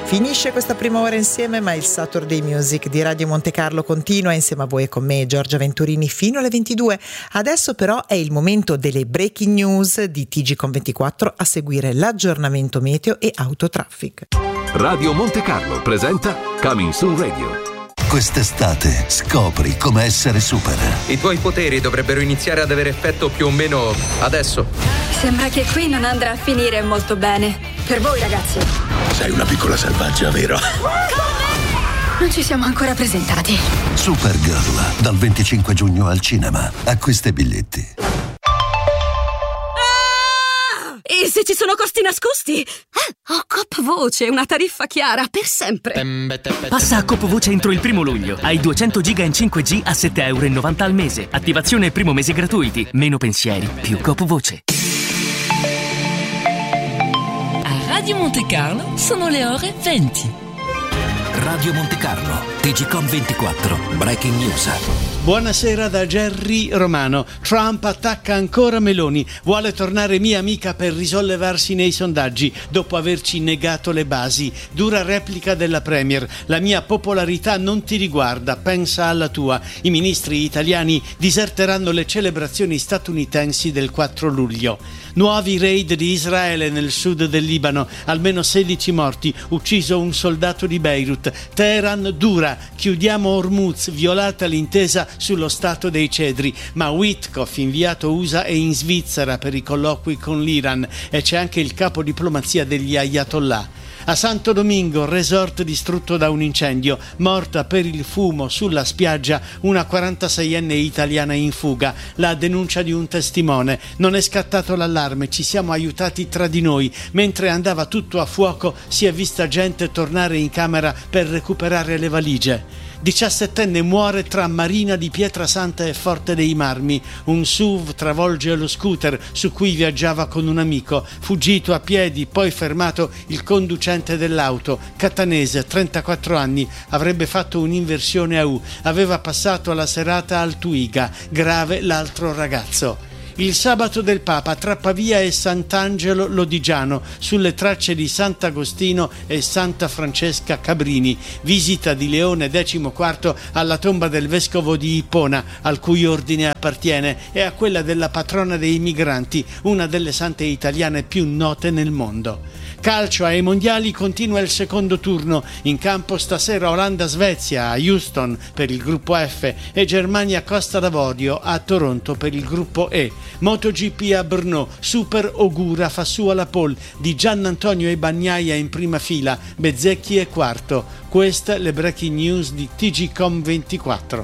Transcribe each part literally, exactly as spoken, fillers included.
Finisce questa prima ora insieme, ma il Saturday Music di Radio Monte Carlo continua insieme a voi e con me, Giorgia Venturini, fino alle ventidue. Adesso però è il momento delle breaking news di T G Com ventiquattro, a seguire l'aggiornamento meteo e autotraffic. Radio Monte Carlo presenta Coming Soon Radio. Quest'estate scopri come essere super. I tuoi poteri dovrebbero iniziare ad avere effetto più o meno adesso. Sembra che qui non andrà a finire molto bene. Per voi, ragazzi. Sei una piccola selvaggia, vero? Non ci siamo ancora presentati. Supergirl, dal venticinque giugno al cinema. Acquista i biglietti. E se ci sono costi nascosti? Ah, ho Coop Voce, una tariffa chiara per sempre. Passa a Coop Voce entro il primo luglio. Hai duecento giga in cinque G a sette virgola novanta euro al mese. Attivazione e primo mese gratuiti. Meno pensieri, più Coop Voce. A Radio Monte Carlo sono le ore venti. Radio Monte Carlo, T G Com ventiquattro, Breaking News. Buonasera da Gerry Romano. Trump attacca ancora Meloni. Vuole tornare mia amica per risollevarsi nei sondaggi dopo averci negato le basi. Dura replica della Premier. La mia popolarità non ti riguarda, pensa alla tua. I ministri italiani diserteranno le celebrazioni statunitensi del quattro luglio. Nuovi raid di Israele nel sud del Libano. Almeno sedici morti. Ucciso un soldato di Beirut. Teheran dura. Chiudiamo Hormuz. Violata l'intesa sullo Stato dei Cedri, ma Witkoff, inviato U S A, è in Svizzera per i colloqui con l'Iran e c'è anche il capo diplomazia degli Ayatollah. A Santo Domingo, resort distrutto da un incendio, morta per il fumo sulla spiaggia una quarantaseienne italiana in fuga. La denuncia di un testimone: non è scattato l'allarme, ci siamo aiutati tra di noi, mentre andava tutto a fuoco si è vista gente tornare in camera per recuperare le valigie. diciassettenne muore tra Marina di Pietrasanta e Forte dei Marmi. Un S U V travolge lo scooter su cui viaggiava con un amico. Fuggito a piedi, poi fermato il conducente dell'auto, catanese, trentaquattro anni, avrebbe fatto un'inversione a U. Aveva passato la serata al Twiga. Grave l'altro ragazzo. Il sabato del Papa, tra Pavia e Sant'Angelo Lodigiano, sulle tracce di Sant'Agostino e Santa Francesca Cabrini. Visita di Leone decimoquarto alla tomba del vescovo di Ippona, al cui ordine appartiene, e a quella della patrona dei migranti, una delle sante italiane più note nel mondo. Calcio, ai mondiali continua il secondo turno. In campo stasera Olanda-Svezia a Houston per il gruppo F e Germania-Costa d'Avorio a Toronto per il gruppo E. MotoGP a Brno, Super Ogura fa su alla pole, di Giannantonio e Bagnaia in prima fila, Bezzecchi è quarto. Queste le breaking news di T G Com ventiquattro.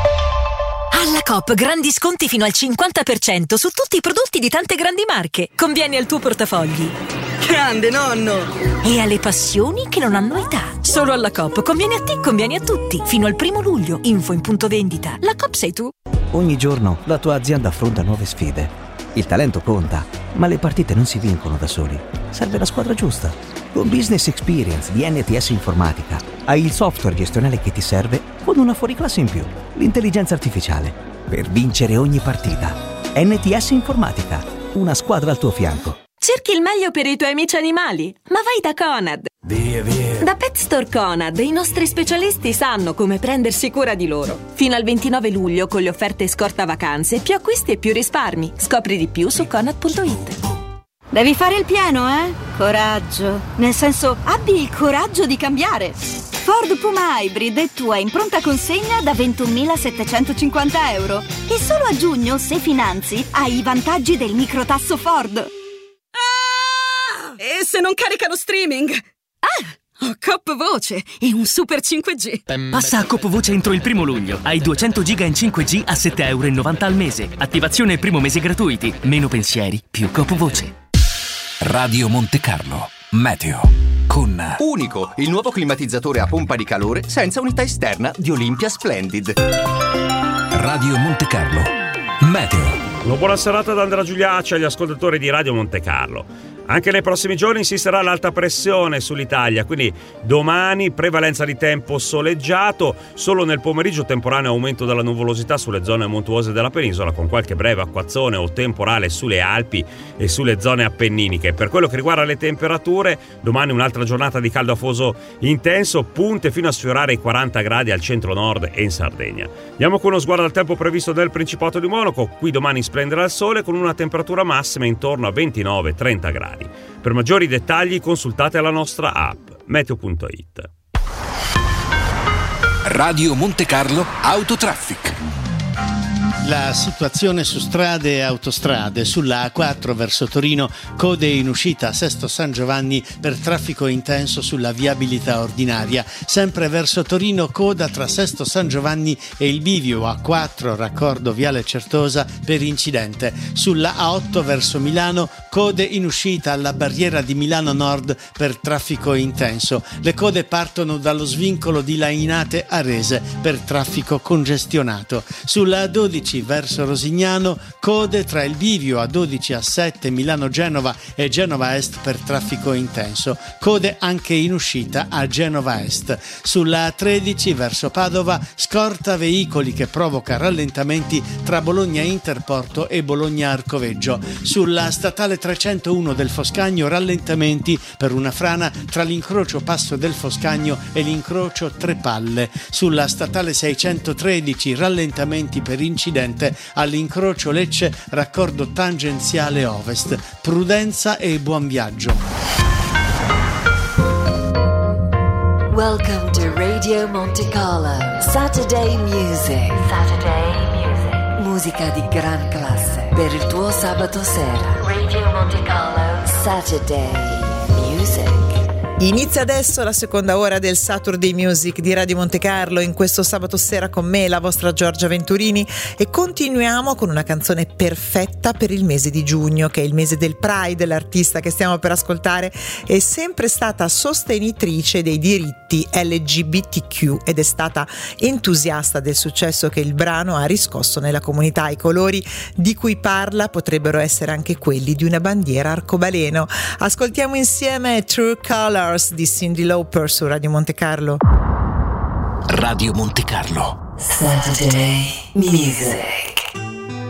Alla Coop grandi sconti fino al cinquanta per cento su tutti i prodotti di tante grandi marche. Conviene al tuo portafogli. Grande nonno! E alle passioni che non hanno età. Solo alla Coop conviene a te, conviene a tutti. Fino al primo luglio. Info in punto vendita. La Coop sei tu. Ogni giorno la tua azienda affronta nuove sfide. Il talento conta, ma le partite non si vincono da soli. Serve la squadra giusta. Con Business Experience di N T S Informatica hai il software gestionale che ti serve con una fuoriclasse in più. L'intelligenza artificiale per vincere ogni partita. N T S Informatica, una squadra al tuo fianco. Cerchi il meglio per i tuoi amici animali? Ma vai da Conad! Via, via! Da Pet Store Conad i nostri specialisti sanno come prendersi cura di loro. Fino al ventinove luglio con le offerte scorta vacanze, più acquisti e più risparmi. Scopri di più su conad punto it. Devi fare il pieno, eh? Coraggio. Nel senso, abbi il coraggio di cambiare. Ford Puma Hybrid è tua in pronta consegna da ventunomilasettecentocinquanta euro. E solo a giugno, se finanzi, hai i vantaggi del microtasso Ford. E se non carica lo streaming? Ah, ho Coop Voce e un super cinque G. Passa a Coop Voce entro il primo luglio. Hai duecento giga in cinque G a sette virgola novanta euro al mese. Attivazione e primo mese gratuiti. Meno pensieri, più Coop Voce. Radio Monte Carlo, meteo. Con Unico, il nuovo climatizzatore a pompa di calore senza unità esterna di Olympia Splendid. Radio Monte Carlo, meteo. Una buona serata da Andrea Giuliacci agli ascoltatori di Radio Monte Carlo. Anche nei prossimi giorni insisterà l'alta pressione sull'Italia, quindi domani prevalenza di tempo soleggiato, solo nel pomeriggio temporaneo aumento della nuvolosità sulle zone montuose della penisola, con qualche breve acquazzone o temporale sulle Alpi e sulle zone appenniniche. Per quello che riguarda le temperature, domani un'altra giornata di caldo afoso intenso, punte fino a sfiorare i quaranta gradi al centro-nord e in Sardegna. Andiamo con uno sguardo al tempo previsto nel Principato di Monaco. Qui domani splenderà il sole con una temperatura massima intorno a ventinove trenta gradi. Per maggiori dettagli consultate la nostra app meteo punto it. Radio Monte Carlo Autotraffic. La situazione su strade e autostrade: sulla A quattro verso Torino, code in uscita a Sesto San Giovanni per traffico intenso sulla viabilità ordinaria. Sempre verso Torino, coda tra Sesto San Giovanni e il bivio A quattro raccordo Viale Certosa per incidente. Sulla A otto verso Milano, code in uscita alla barriera di Milano Nord per traffico intenso. Le code partono dallo svincolo di Lainate a Rese per traffico congestionato. Sulla A dodici verso Rosignano, code tra il bivio A dodici A sette Milano-Genova e Genova Est per traffico intenso. Code anche in uscita a Genova Est. Sulla A tredici verso Padova, scorta veicoli che provoca rallentamenti tra Bologna Interporto e Bologna Arcoveggio. Sulla statale trecentouno del Foscagno, rallentamenti per una frana tra l'incrocio Passo del Foscagno e l'incrocio Tre Palle. Sulla statale seicentotredici, rallentamenti per incidente all'incrocio Lecce raccordo tangenziale ovest. Prudenza e buon viaggio. Welcome to Radio Monte Carlo Saturday Music. Saturday Music. Musica di gran classe per il tuo sabato sera. Radio Monte Carlo Saturday Music. Inizia adesso la seconda ora del Saturday Music di Radio Monte Carlo, in questo sabato sera con me, la vostra Giorgia Venturini, e continuiamo con una canzone perfetta per il mese di giugno, che è il mese del Pride. L'artista che stiamo per ascoltare è sempre stata sostenitrice dei diritti L G B T Q ed è stata entusiasta del successo che il brano ha riscosso nella comunità. I colori di cui parla potrebbero essere anche quelli di una bandiera arcobaleno. Ascoltiamo insieme True Colors di Cyndi Lauper su Radio Monte Carlo. Radio Monte Carlo Saturday Music.